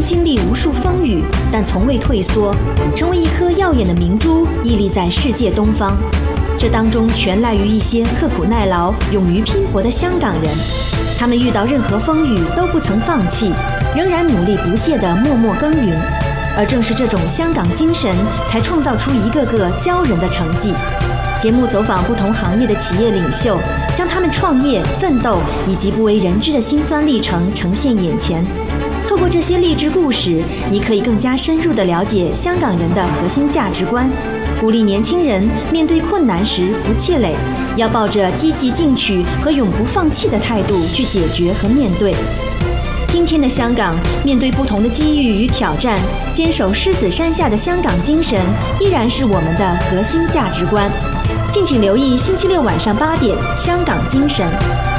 经历无数风雨，但从未退缩，成为一颗耀眼的明珠，屹立在世界东方。这当中全赖于一些刻苦耐劳、勇于拼搏的香港人。他们遇到任何风雨都不曾放弃，仍然努力不懈地默默耕耘。而正是这种香港精神，才创造出一个个骄人的成绩。节目走访不同行业的企业领袖，将他们创业、奋斗以及不为人知的辛酸历程呈现眼前。透过这些励志故事，你可以更加深入地了解香港人的核心价值观，鼓励年轻人面对困难时不气馁，要抱着积极进取和永不放弃的态度去解决和面对。今天的香港，面对不同的机遇与挑战，坚守狮子山下的香港精神，依然是我们的核心价值观。敬请留意星期六晚上8点《香港精神》。